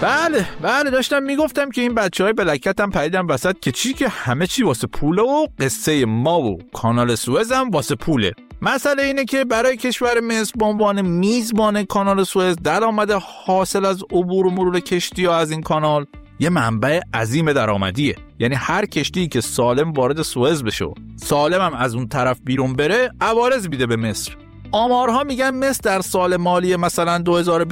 بله داشتم میگفتم که این بچهای بلکت هم پریدن وسط که همه چی واسه پوله و قصه ما و کانال سوئز هم واسه پوله. مسئله اینه که برای کشور مصر به عنوان میزبان کانال سوئز درآمد حاصل از عبور و مرور کشتی‌ها از این کانال یه منبع عظیم درآمدیه. یعنی هر کشتی که سالم وارد سوئز بشه، سالم هم از اون طرف بیرون بره، عوارض میده به مصر. آمارها میگن مصر در سال مالی مثلا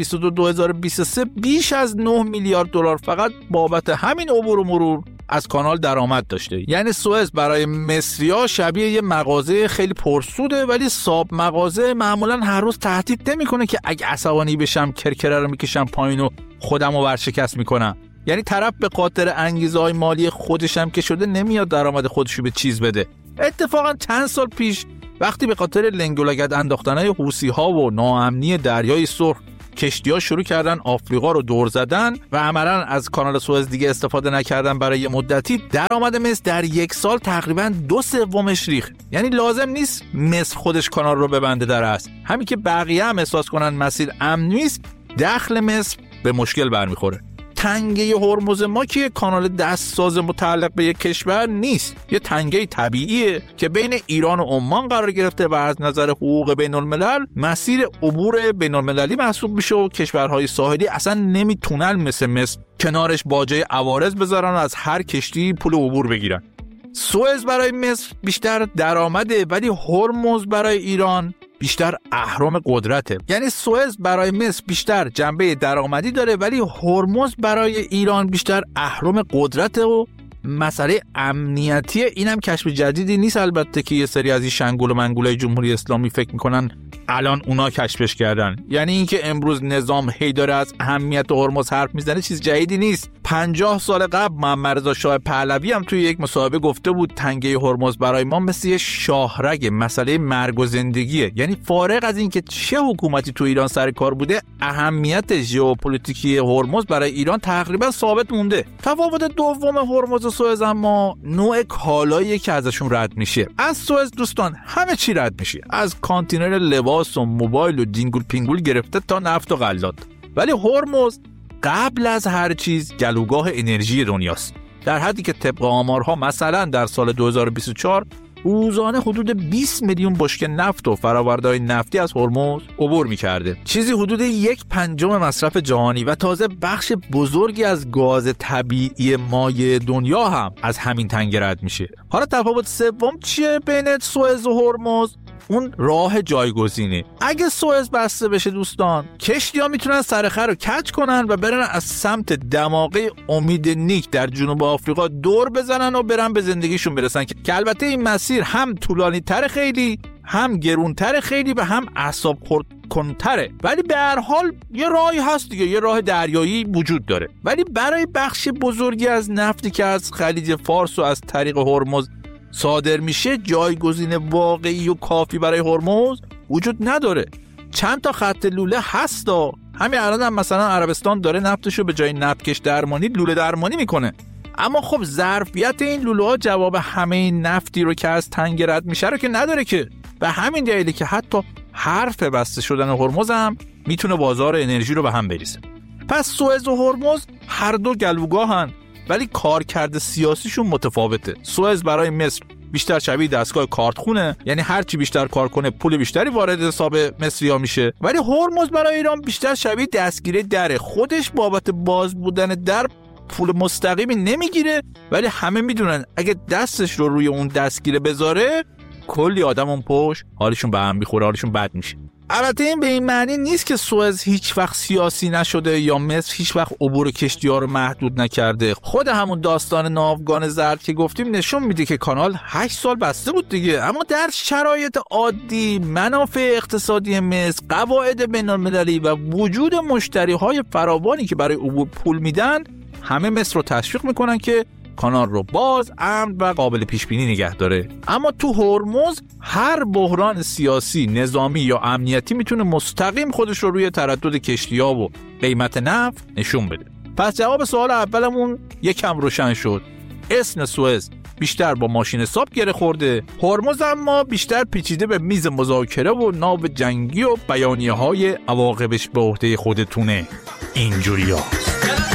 2022-2023 بیش از 9 میلیارد دلار فقط بابت همین عبور و مرور از کانال درآمد داشته. یعنی سوئز برای مصری‌ها شبیه یه مغازه خیلی پرسوده، ولی صاحب مغازه معمولا هر روز تهدید نمیکنه که اگه عصبانی بشم کرکره رو میکشم پایین و خودمو ورشکست میکنم. یعنی طرف به خاطر انگیزه‌های مالی خودش هم که شده نمیاد درآمد خودشو به چیز بده. اتفاقا چند سال پیش وقتی به خاطر لنگ و لگد انداختن‌های حوثی‌ها و ناامنی دریای سرخ کشتی‌ها شروع کردن آفریقا رو دور زدن و عملاً از کانال سوئز دیگه استفاده نکردن برای یه مدتی، درآمد مصر در یک سال تقریباً 2/3 ریخت. یعنی لازم نیست مصر خودش کانال رو ببنده در اصل، همین که بقیه هم احساس کنن مسیر امن نیست، دخل مصر به مشکل برمیخوره. تنگه هرمز ما که کانال دستساز متعلق به یک کشور نیست، یه تنگه طبیعیه که بین ایران و عمان قرار گرفته و از نظر حقوق بین الملل مسیر عبور بین المللی محسوب میشه و کشورهای ساحلی اصلا نمیتونن مثل مصر کنارش باجه عوارض بذارن و از هر کشتی پول عبور بگیرن. سوئز برای مصر بیشتر درآمده، ولی هرمز برای ایران بیشتر اهرم قدرته. یعنی سوئز برای مصر بیشتر جنبه درآمدی داره، ولی هرمز برای ایران بیشتر اهرم قدرته و مسئله امنیتیه. اینم کشف جدیدی نیست البته که یه سری از این شنگول و منگولای جمهوری اسلامی فکر میکنن الان اونا کشفش کردن. یعنی اینکه امروز نظام هی داره از اهمیت هرمز حرف میزنه چیز جدیدی نیست. 50 سال قبل محمد رضا شاه پهلوی هم توی یک مصاحبه گفته بود تنگه هرمز برای ما مثل یه شاهرگ مسئله مرگ و زندگیه. یعنی فارغ از اینکه چه حکومتی تو ایران سر کار بوده، اهمیت ژئوپلیتیکی هرمز برای ایران تقریبا ثابت مونده. تفاوت دوم هرمز و سوئز اما نوع کالایی که ازشون رد میشه. از سوئز دوستان همه چی رد میشه، از کانتینر لباس و موبایل و دینگول پینگول گرفته تا نفت و غلات. ولی هرمز قبل از هر چیز گلوگاه انرژی دنیاست، در حدی که طبق آمارها مثلا در سال 2024 روزانه حدود 20 میلیون بشکه نفت و فرآورده‌های نفتی از هرمز عبور می‌کرده، چیزی حدود 1/5 مصرف جهانی، و تازه بخش بزرگی از گاز طبیعی مایع دنیا هم از همین تنگه رد میشه. حالا تفاوت سوم چیه بین سوئز و هرمز؟ اون راه جایگزینه. اگه سوئز بسته بشه دوستان، کشتی‌ها میتونن سرخر رو کج کنن و برن از سمت دماغه امید نیک در جنوب آفریقا دور بزنن و برن به زندگیشون برسن، که البته این مسیر هم طولانی تر خیلی، هم گرون تر خیلی و هم اعصاب خورد کنتره، ولی به هر حال یه راهی هست دیگه، یه راه دریایی وجود داره. ولی برای بخش بزرگی از نفتی که از خلیج فارس و از طریق هرمز صادر میشه، جایگزین واقعی و کافی برای هرمز وجود نداره. چند تا خط لوله هستا، همین الان هم مثلا عربستان داره نفتشو به جای نفتکش درمانی لوله درمانی میکنه، اما خب ظرفیت این لوله ها جواب همه این نفتی رو که از تنگه رد میشه رو که نداره که. به همین دلیلی که حتی حرف بسته شدن هرمز هم میتونه بازار انرژی رو به هم بریزه. پس سوئز و هرمز هر دو گلوگاهن، ولی کارکرد سیاسیشون متفاوته. سوئز برای مصر بیشتر شبیه دستگاه کارتخونه، یعنی هرچی بیشتر کار کنه پول بیشتری وارد حساب مصری‌ها میشه، ولی هرمز برای ایران بیشتر شبیه دستگیره دره. خودش بابت باز بودن در پول مستقیمی نمیگیره، ولی همه میدونن اگه دستش رو روی اون دستگیره بذاره کلی آدم اون پشت حالشون به هم میخوره، حالشون بد میشه. البته این به این معنی نیست که سوئز هیچ وقت سیاسی نشده یا مصر هیچ وقت عبور کشتی‌ها رو محدود نکرده. خود همون داستان ناوگان زرد که گفتیم نشون میده که کانال 8 سال بسته بود دیگه، اما در شرایط عادی منافع اقتصادی مصر، قواعد بین‌المللی و وجود مشتری‌های فراوانی که برای عبور پول میدن، همه مصر رو تشویق میکنن که کانال رو باز، امن و قابل پیش بینی نگه داره. اما تو هرمز هر بحران سیاسی، نظامی یا امنیتی میتونه مستقیم خودش رو روی تردد کشتی‌ها و قیمت نفت نشون بده. پس جواب سوال اولمون یکم روشن شد. اسم سوئز بیشتر با ماشین حساب گره خورده، هرمز اما بیشتر پیچیده به میز مذاکره و ناو جنگی و بیانیه‌های عواقبش به عهده خودتونه. اینجوریه.